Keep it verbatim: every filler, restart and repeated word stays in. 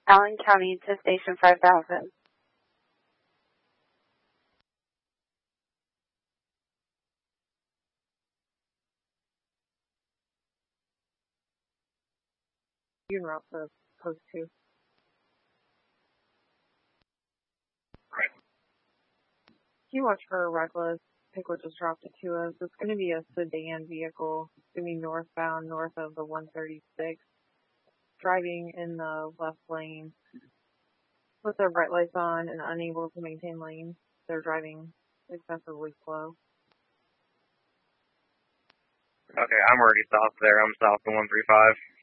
Allen County to Station five thousand. You can route to post two. Can you watch for Reckless? Pick what just dropped it to us. It's going to be a sedan vehicle. It's going to be northbound, north of the one thirty-six. Driving in the left lane with their bright lights on and unable to maintain lanes. They're driving excessively slow. Okay, I'm already south there. I'm south of one three five.